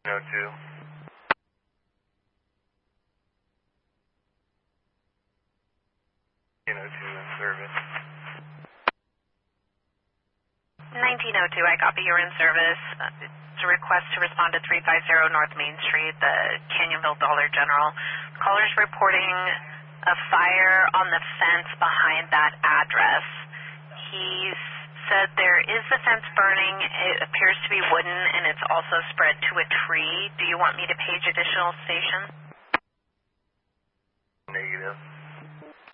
1902. In service. 1902, I copy, you're in service. It's a request to respond to 350 North Main Street, the Canyonville Dollar General. Caller's reporting a fire on the fence behind that address. He said there is the fence burning. It appears to be wooden, and it's also spread to a tree. Do you want me to page additional stations? Negative.